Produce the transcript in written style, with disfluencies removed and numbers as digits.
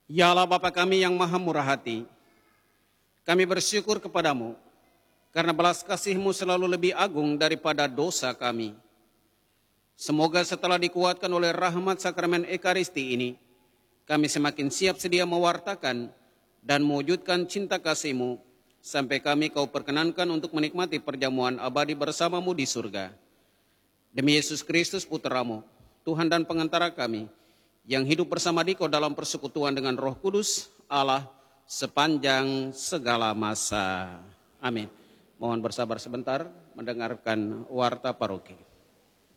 Ya Allah Bapa kami yang maha murah hati, kami bersyukur kepadamu karena belas kasih-Mu selalu lebih agung daripada dosa kami. Semoga setelah dikuatkan oleh rahmat sakramen Ekaristi ini, kami semakin siap sedia mewartakan dan mewujudkan cinta kasih-Mu sampai kami Kau perkenankan untuk menikmati perjamuan abadi bersama-Mu di surga. Demi Yesus Kristus Putra-Mu, Tuhan dan pengantara kami, yang hidup bersama Dikau dalam persekutuan dengan Roh Kudus, Allah, sepanjang segala masa. Amin. Mohon bersabar sebentar mendengarkan warta paroki.